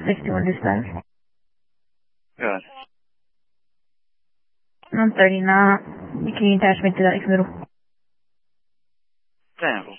61 dispatch. Good. I'm 30 now. You can attach me to that middle. Tempo.